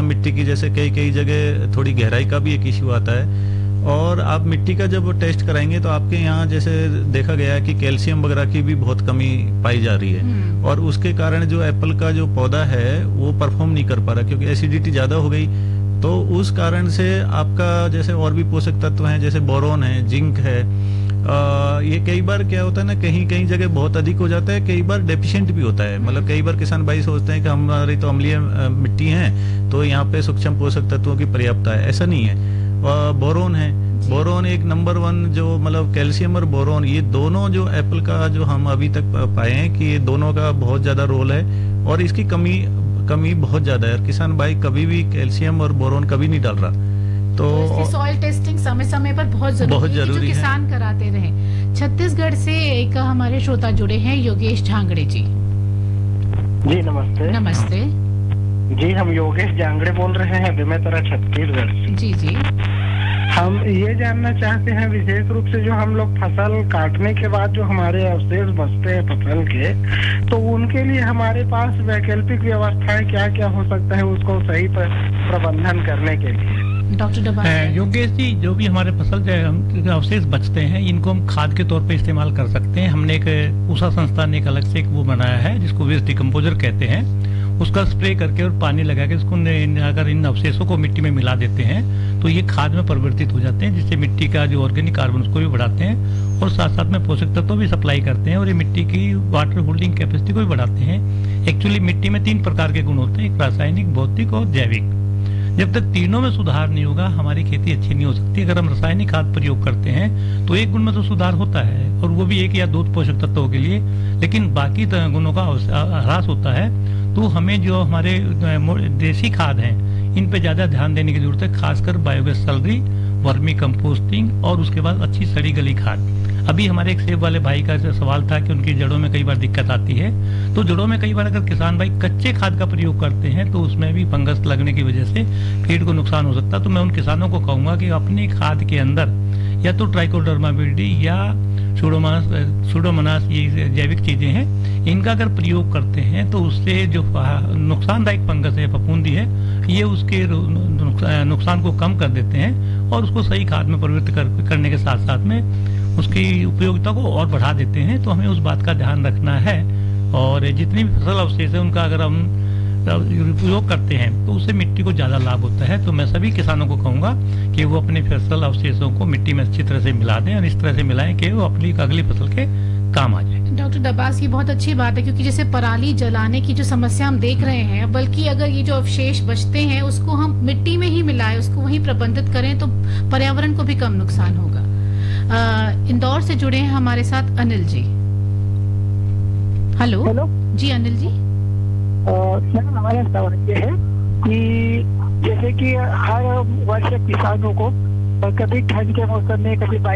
मिट्टी की, जैसे कई कई जगह थोड़ी गहराई का भी एक इश्यू आता है। और आप मिट्टी का जब टेस्ट कराएंगे तो आपके यहाँ जैसे देखा गया है कि कैल्शियम वगैरह की भी बहुत कमी पाई जा रही है, और उसके कारण जो एप्पल का जो पौधा है वो परफॉर्म नहीं कर पा रहा, क्योंकि एसिडिटी ज्यादा हो गई। तो उस कारण से आपका जैसे और भी पोषक तत्व हैं, जैसे बोरोन है, जिंक है, ये कई बार क्या होता है ना, कहीं कहीं जगह बहुत अधिक हो जाता है, कई बार डेफिशिएंट भी होता है। मतलब कई बार किसान भाई सोचते हैं कि हमारी तो अम्लीय मिट्टी है, तो यहाँ पे सूक्ष्म पोषक तत्वों की पर्याप्तता है, ऐसा नहीं है। बोरोन है, बोरोन एक नंबर वन, जो मतलब कैल्शियम और बोरोन, ये दोनों जो एप्पल का जो हम अभी तक पाए हैं कि ये दोनों का बहुत ज्यादा रोल है, और इसकी कमी बहुत ज्यादा है। किसान भाई कभी भी कैल्शियम और बोरोन कभी नहीं डाल रहा। तो इसकी सॉइल टेस्टिंग समय समय पर बहुत जरूरी है, जो किसान कराते रहे। छत्तीसगढ़ से एक हमारे श्रोता जुड़े हैं, योगेश झांगड़े जी। जी नमस्ते। नमस्ते जी, हम योगेश झांगड़े बोल रहे हैं बेमेतरा छत्तीसगढ़ से। जी जी। हम ये जानना चाहते हैं विशेष रूप से जो हम लोग फसल काटने के बाद जो हमारे अवशेष बचते हैं फसल के, तो उनके लिए हमारे पास वैकल्पिक व्यवस्थाएं क्या क्या हो सकता है उसको सही प्रबंधन करने के लिए? डॉक्टर डबाल। योगेश जी, जो भी हमारे फसल जो अवशेष बचते हैं इनको हम खाद के तौर पे इस्तेमाल कर सकते हैं। हमने एक उषा संस्थान ने एक अलग से एक वो बनाया है जिसको वेस्ट डिकम्पोजर कहते हैं। उसका स्प्रे करके और पानी लगा के इसको अगर इन अवशेषों को मिट्टी में मिला देते हैं तो ये खाद में परिवर्तित हो जाते हैं, जिससे मिट्टी का जो ऑर्गेनिक कार्बन उसको भी बढ़ाते हैं और साथ साथ में पोषक तत्व भी सप्लाई करते हैं, और ये मिट्टी की वाटर होल्डिंग कैपेसिटी को भी बढ़ाते हैं। एक्चुअली मिट्टी में 3 प्रकार के गुण होते हैं, एक रासायनिक, भौतिक और जैविक। जब तक तीनों में सुधार नहीं होगा हमारी खेती अच्छी नहीं हो सकती। अगर हम रासायनिक खाद प्रयोग करते हैं तो एक गुण में तो सुधार होता है, और वो भी 1 या 2 पोषक तत्वों के लिए, लेकिन बाकी गुणों का ह्रास होता है। तो हमें जो हमारे देसी खाद हैं इन पे ज्यादा ध्यान देने की जरूरत है, खासकर बायोगैस स्लरी, वर्मी कंपोस्टिंग और उसके बाद अच्छी सड़ी गली खाद। अभी हमारे एक सेब वाले भाई का सवाल था कि उनकी जड़ों में कई बार दिक्कत आती है, तो जड़ों में कई बार अगर किसान भाई कच्चे खाद का प्रयोग करते हैं तो उसमें भी फंगस लगने की वजह से पेड़ को नुकसान हो सकता है। तो मैं उन किसानों को कहूंगा कि अपनी खाद के अंदर या तो ट्राइकोडर्मा विरिडी या सूडोमोनास, ये जैविक चीजें हैं, इनका अगर प्रयोग करते हैं तो उससे जो नुकसानदायक फंगस है, फफूंदी है, ये उसके नुकसान को कम कर देते हैं और उसको सही खाद में परिवर्तित करने के साथ साथ में उसकी उपयोगिता को और बढ़ा देते हैं। तो हमें उस बात का ध्यान रखना है, और जितनी भी फसल अवशेष है उनका अगर हम उपयोग करते हैं तो उससे मिट्टी को ज्यादा लाभ होता है। तो मैं सभी किसानों को कहूंगा कि वो अपने फसल अवशेषों को मिट्टी में अच्छी तरह से मिला दें, और इस तरह से मिलाएं कि वो अपनी अगली फसल के काम आ जाए। डॉक्टर डबास, ये बहुत अच्छी बात है, क्योंकि जैसे पराली जलाने की जो समस्या हम देख रहे हैं, बल्कि अगर ये जो अवशेष बचते हैं उसको हम मिट्टी में ही मिलाएं, उसको वहीं प्रबंधित करें तो पर्यावरण को भी कम नुकसान होगा। इंदौर से जुड़े हैं हमारे साथ अनिल जी। हेलो जी अनिल जी। सर, हमारा सवाल ये है कि जैसे कि हर वर्ष किसानों को कभी ठंड के मौसम में, कभी